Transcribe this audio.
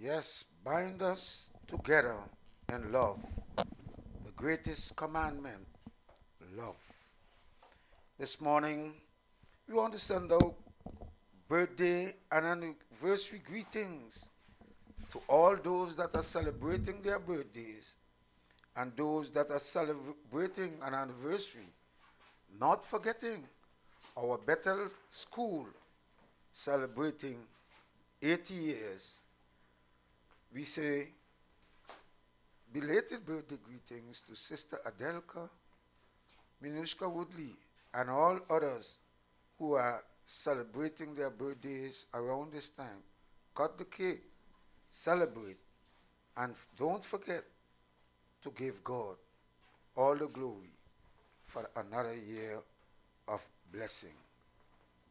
Yes, bind us together in love. The greatest commandment, love. This morning, we want to send out birthday and anniversary greetings to all those that are celebrating their birthdays and those that are celebrating an anniversary. Not forgetting our Bethel School celebrating 80 years. We say belated birthday greetings to Sister Adelka, Minushka Woodley, and all others who are celebrating their birthdays around this time. Cut the cake, celebrate, and don't forget to give God all the glory for another year of blessing.